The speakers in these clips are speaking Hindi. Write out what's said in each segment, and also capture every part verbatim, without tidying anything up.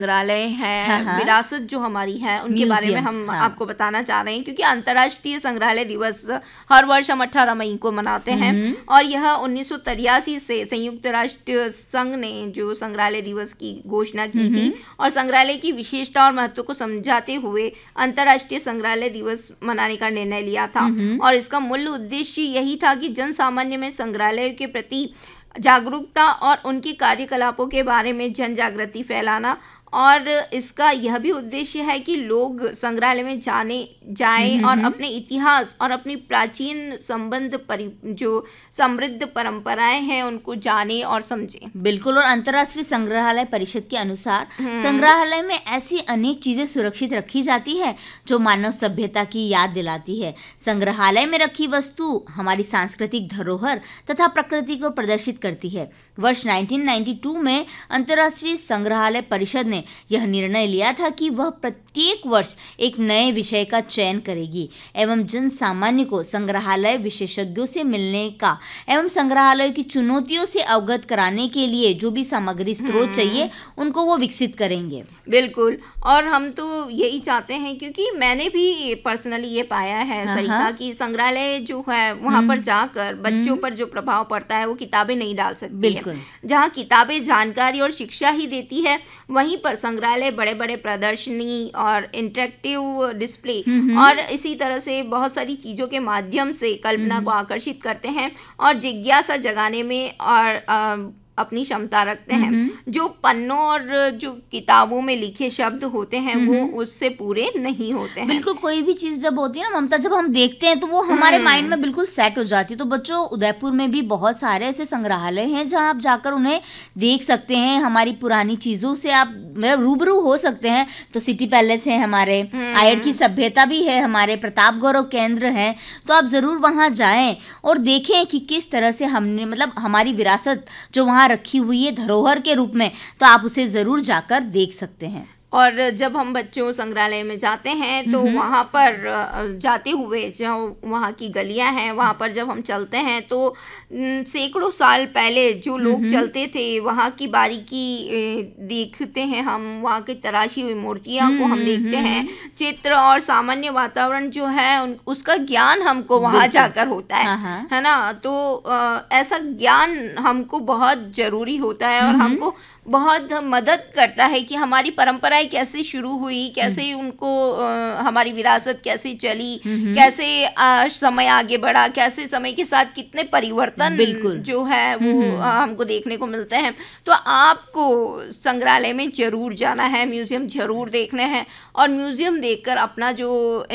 संग्रहालय है, हाँ, हाँ। विरासत जो हमारी है उनके बारे में म्यूजियम्स, हम हाँ। आपको बताना चाह रहे हैं, क्योंकि अंतर्राष्ट्रीय संग्रहालय दिवस हर वर्ष हम अठारह मई को मनाते हैं हम्म। और यह उन्नीस सौ तिरासी से संयुक्त राष्ट्र संघ ने जो संग्रहालय दिवस की घोषणा की थी और संग्रहालय की विशेषता और महत्व को समझाते हुए अंतर्राष्ट्रीय संग्रहालय दिवस मनाने का निर्णय लिया था। और इसका मूल उद्देश्य यही था कि जन सामान्य में संग्रहालय के प्रति जागरूकता और उनके कार्यकलापों के बारे में जन जागृति फैलाना, और इसका यह भी उद्देश्य है कि लोग संग्रहालय में जाने जाएं और अपने इतिहास और अपनी प्राचीन संबंध परि जो समृद्ध परंपराएं हैं उनको जाने और समझें। बिल्कुल। और अंतर्राष्ट्रीय संग्रहालय परिषद के अनुसार संग्रहालय में ऐसी अनेक चीजें सुरक्षित रखी जाती है जो मानव सभ्यता की याद दिलाती है। संग्रहालय में रखी वस्तु हमारी सांस्कृतिक धरोहर तथा प्रकृति को प्रदर्शित करती है। वर्ष उन्नीस सौ बानवे में अंतर्राष्ट्रीय संग्रहालय परिषद ने यह निर्णय लिया था कि वह प्रत्येक वर्ष एक नए विषय का चयन करेगी एवं जन सामान्य को संग्रहालय विशेषज्ञों से मिलने का एवं संग्रहालयों की चुनौतियों से अवगत कराने के लिए जो भी सामग्री स्रोत चाहिए उनको वो विकसित करेंगे। बिल्कुल। और हम तो यही चाहते हैं, क्योंकि मैंने भी पर्सनली ये पाया है सरिता कि संग्रहालय जो है वहाँ पर जाकर बच्चों पर जो प्रभाव पड़ता है वो किताबें नहीं डाल सकती है। जहाँ किताबें जानकारी और शिक्षा ही देती है, वहीं पर संग्रहालय बड़े बड़े प्रदर्शनी और इंटरेक्टिव डिस्प्ले और इसी तरह से बहुत सारी चीज़ों के माध्यम से कल्पना को आकर्षित करते हैं और जिज्ञासा जगाने में और आ, अपनी क्षमता रखते हैं। जो पन्नों और जो किताबों में लिखे शब्द होते हैं वो उससे पूरे नहीं होते हैं। बिल्कुल। कोई भी चीज़ जब होती है ना ममता, जब हम देखते हैं तो वो हमारे माइंड में बिल्कुल सेट हो जाती है। तो बच्चों, उदयपुर में भी बहुत सारे ऐसे संग्रहालय हैं जहां आप जाकर उन्हें देख सकते हैं, हमारी पुरानी चीज़ों से आप मतलब रूबरू हो सकते हैं। तो सिटी पैलेस है हमारे, आयर की सभ्यता भी है हमारे, प्रताप गौरव केंद्र है। तो आप ज़रूर वहाँ जाएँ और देखें कि किस तरह से हमने मतलब हमारी विरासत जो वहाँ रखी हुई है धरोहर के रूप में, तो आप उसे जरूर जाकर देख सकते हैं। और जब हम बच्चों संग्रहालय में जाते हैं तो वहाँ पर जाते हुए जो वहाँ की गलियाँ हैं वहाँ पर जब हम चलते हैं तो सैकड़ों साल पहले जो लोग चलते थे वहाँ की बारीकी देखते हैं हम, वहाँ की तराशी हुई मूर्तियाँ को हम देखते हैं, चित्र और सामान्य वातावरण जो है उसका ज्ञान हमको वहाँ जाकर होता है, है ना। तो ऐसा ज्ञान हमको बहुत ज़रूरी होता है और हमको बहुत मदद करता है कि हमारी परंपराएं कैसे शुरू हुई, कैसे उनको आ, हमारी विरासत कैसे चली, कैसे आ, समय आगे बढ़ा, कैसे समय के साथ कितने परिवर्तन जो है वो आ, हमको देखने को मिलते हैं। तो आपको संग्रहालय में जरूर जाना है, म्यूजियम जरूर देखने हैं और म्यूजियम देखकर अपना जो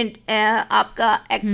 आपका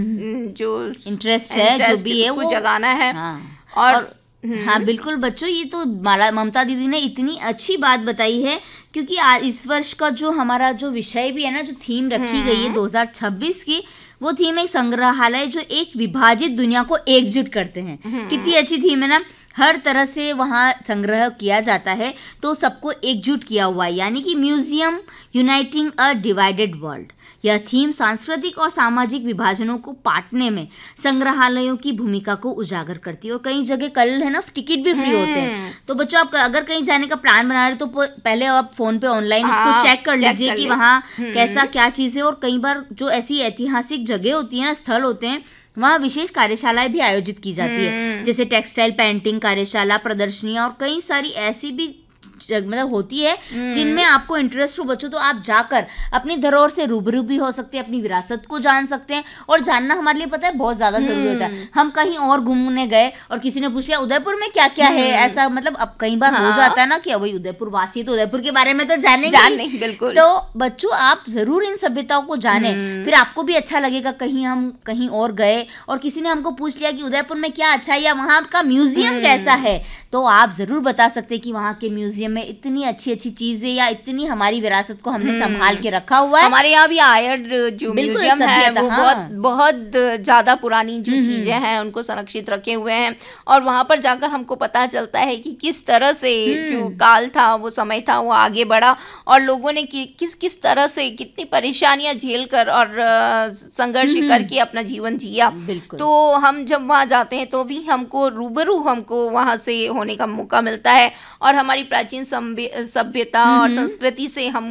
जो इंटरेस्ट है जो भी है वो जगाना है। और, और हाँ बिल्कुल बच्चों, ये तो माला ममता दीदी ने इतनी अच्छी बात बताई है, क्योंकि इस वर्ष का जो हमारा जो विषय भी है ना, जो थीम रखी गई है दो हज़ार छब्बीस की, वो थीम है संग्रहालय जो एक विभाजित दुनिया को एकजुट करते हैं। कितनी अच्छी थीम है ना। हर तरह से वहाँ संग्रह किया जाता है तो सबको एकजुट किया हुआ है, यानी कि म्यूजियम यूनाइटिंग अ डिवाइडेड वर्ल्ड। यह थीम सांस्कृतिक और सामाजिक विभाजनों को पाटने में संग्रहालयों की भूमिका को उजागर करती है। और कई जगह कल है ना टिकट भी फ्री होते हैं, तो बच्चों आप अगर कहीं जाने का प्लान बना रहे तो पहले आप फोन पे ऑनलाइन उसको चेक कर लीजिए कि वहाँ कैसा क्या चीज़ है। और कई बार जो ऐसी ऐतिहासिक जगह होती है ना, स्थल होते हैं, वहाँ विशेष कार्यशालाएं भी आयोजित की जाती है, जैसे टेक्सटाइल पेंटिंग कार्यशाला, प्रदर्शनियां और कई सारी ऐसी भी मतलब होती है जिनमें आपको इंटरेस्ट हो बच्चों, तो आप जाकर अपनी धरोहर से रूबरू भी हो सकते हैं, अपनी विरासत को जान सकते हैं। और जानना हमारे लिए पता है बहुत ज्यादा जरूरी होता है। हम कहीं और घूमने गए और किसी ने पूछ लिया उदयपुर में क्या क्या है, ऐसा मतलब अब कई बार हाँ। हो जाता है ना कि वही उदयपुर वासी तो उदयपुर के बारे में तो जाने जाने बिल्कुल। तो बच्चों आप जरूर इन सभ्यताओं को जाने, फिर आपको भी अच्छा लगेगा। कहीं हम कहीं और गए और किसी ने हमको पूछ लिया कि उदयपुर में क्या अच्छा है या वहाँ का म्यूजियम कैसा है, तो आप जरूर बता सकते हैं कि वहाँ के म्यूजियम में इतनी अच्छी अच्छी चीजें या इतनी हमारी विरासत को हमने संभाल के रखा हुआ है। हमारे यहाँ भी आयर जो म्यूजियम है वो हाँ। बहुत बहुत ज्यादा पुरानी जो चीजें हैं उनको संरक्षित रखे हुए हैं और वहां पर जाकर हमको पता चलता है कि किस तरह से जो काल था, वो समय था, वो आगे बढ़ा और लोगों ने कि, किस किस तरह से कितनी परेशानियां झेल कर और संघर्ष करके अपना जीवन जिया। तो हम जब वहाँ जाते हैं तो भी हमको रूबरू हमको वहाँ से होने का मौका मिलता है और हमारी प्राचीन प्राचीन सभ्य- सभ्यता और संस्कृति से हम